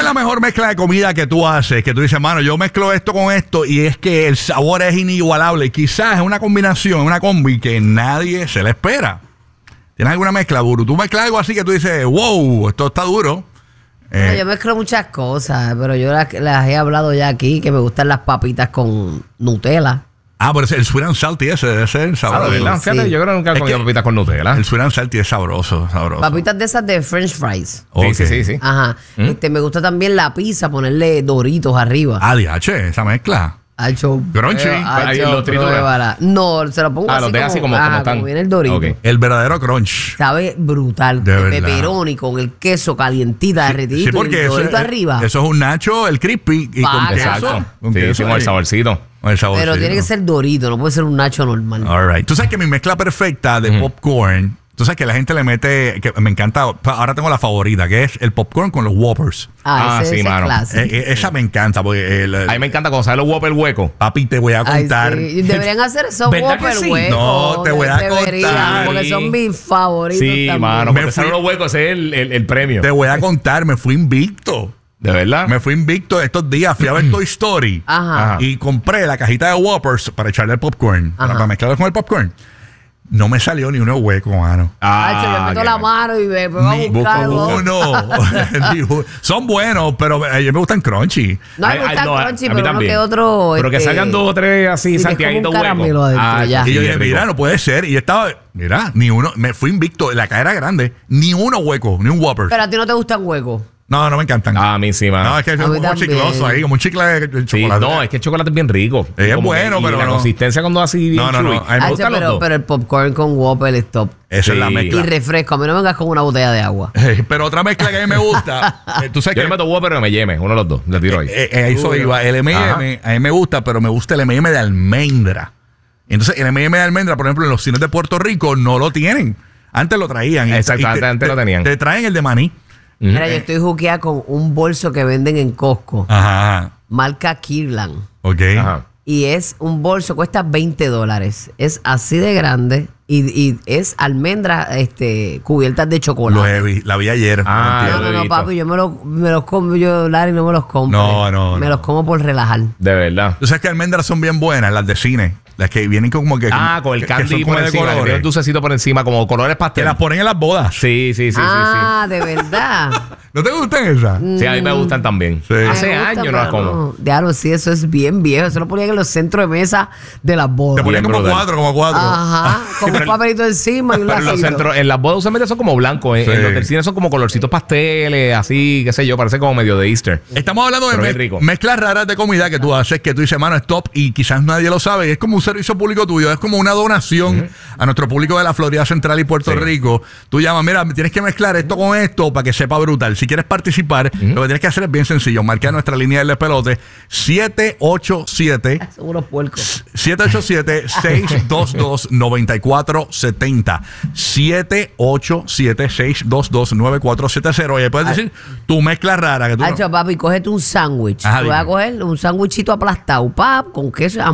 la mejor mezcla de comida que tú haces? Que tú dices, mano, yo mezclo esto con esto y es que el sabor es inigualable. Quizás es una combinación, una combi que nadie se le espera. ¿Tienes alguna mezcla, Buru? Tú mezclas algo así que tú dices, wow, esto está duro. Bueno, yo mezclo muchas cosas, pero yo las he hablado ya aquí, que me gustan las papitas con Nutella. Pero el sweet and salty ese debe ser sabroso. ¿Verdad? Fíjate, Sí. yo creo que nunca he comido papitas con Nutella. El sweet and salty es sabroso. Papitas de esas de French fries. Ok. Sí. Ajá. Me gusta también la pizza, ponerle Doritos arriba. DH, esa mezcla. Hacho, Crunchy. Los tritos. pruébala. No, se lo pongo así los deja así como están. como viene el Dorito. Ok. El verdadero crunch. Sabe brutal. De De verdad. pepperoni con el queso calientita, derretidito. Sí, porque y el Dorito arriba. eso es un nacho, el crispy. Y con queso. Exacto. Con Sí, queso con el y- saborcito. con el saborcito. Pero tiene que ser Dorito, no puede ser un nacho normal. All right. Tú sabes que mi mezcla perfecta de popcorn, tú sabes que la gente le mete, que me encanta, ahora tengo la favorita, que es el popcorn con los Whoppers. Ese es mano. clásico. Esa me encanta, porque A mí me encanta cuando sale los Whopper hueco. papi, te voy a Ay, contar. sí. Deberían hacer esos ¿Verdad que Whopper sí? huecos. No, te voy a Deberían, contar. porque son mis favoritos Sí, también. mano. Me Porque fui- salen los huecos, ese es el premio. Te voy a contar, me fui invicto. ¿De verdad? Me fui invicto estos días, fui a ver Toy Story. Ajá. Y compré la cajita de Whoppers para echarle el popcorn, para mezclarlo con el popcorn. No me salió ni uno hueco, mano. Hacho, yo meto qué la mal. mano y me pongo a buscar. Uno. Son buenos, pero a ellos me gustan crunchy. No me gusta no, crunchy, a mí pero uno también. que otro. Pero que salgan 2 o 3 así, sí, que es como santiaguitos un caramelo huecos. adentro, ya. Y sí, yo dije, es rico. mira, no puede ser. Y yo estaba, mira, ni uno, me fui invicto. La caja era grande, ni uno hueco, ni un Whopper. Pero a ti no te gustan huecos. No, no me encantan. A mí sí, mano. No, es que es A mí como también. chicloso ahí, como un chicle de Sí, chocolate. no, es que el chocolate es bien rico. Es Como bueno, que- y pero la no. consistencia cuando así bien No, no, no. chewy. A mí me Hacho, gustan los dos. pero el popcorn con Whopper es top. Esa es la Sí. mezcla. Y refresco. A mí no me vengas con una botella de agua. Pero otra mezcla que a mí me gusta, tú sabes Yo que le meto Whopper o me llame, uno de los dos. Le tiro ahí. eso iba. El M&M, a mí me gusta, pero me gusta el M&M de almendra. Entonces, el M&M de almendra, por ejemplo, en los cines de Puerto Rico no lo tienen. Antes lo traían. Exacto, antes lo tenían. Te traen el de maní. Mira, yo estoy juqueada con un bolso que venden en Costco. Ajá. Marca Kirlan. Ok. Ajá. Y es un bolso, cuesta $20. Es así de grande y es almendras cubiertas de chocolate. La vi ayer. Ah, No, lo he no, visto. papi, yo me los como, yo, Larry, no me los compro. No. Me los como por relajar. De verdad. Tú sabes que almendras son bien buenas, las de cine. Las que vienen como que. Con el que candy son como por de encima. Que tiene colores. un dulcecito por encima, como colores Que pastel. las ponen en las bodas. Sí. De verdad. ¿No te gustan esas? Sí, a mí me gustan también. Sí. Hace Me gusta, años no las pero como. Diablo, sí, eso es bien viejo. Eso lo ponían en los centros de mesa de las bodas. Te ponían Bien como brutal. cuatro. Ajá, con pero un papelito encima y un Pero en los lacito. centros, en las bodas usualmente son como blancos. Sí. En los del cine son como colorcitos pasteles, así, qué sé yo, parece como medio de Easter. Estamos hablando de Pero bien rico. mezclas raras de comida que tú haces, que tú dices, mano, es top y quizás nadie lo sabe. Y es como un servicio público tuyo, es como una donación a nuestro público de la Florida Central y Puerto Sí. Rico. Tú llamas, mira, tienes que mezclar esto con esto para que sepa brutal. Si quieres participar, lo que tienes que hacer es bien sencillo. Marca nuestra línea del despelote 787 Son unos puercos. 787-622-9470. 787-622-9470. Y ahí puedes decir tu mezcla rara que tú no- Hacho, papi, cógete un sándwich. Ajá, Tú vas a dime. coger un sándwichito aplastado, pap, con queso.